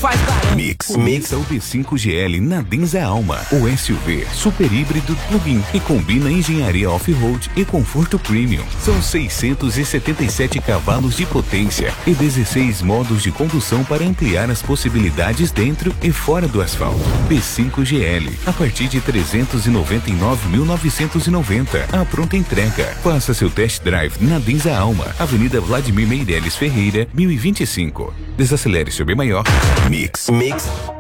faz barulho. Mix é o B5 GL na Denza Alma. O SUV super híbrido plug-in que combina engenharia off-road e conforto premium. São 677 cavalos de potência e 16 modos de condução para ampliar as possibilidades dentro e fora do asfalto. B5 GL, a partir de 399.990. A pronta entrega. Faça seu test drive na Denza Alma, Avenida Vladimir Meireles Ferreira, 1025. Desacelere seu bem maior. Mix.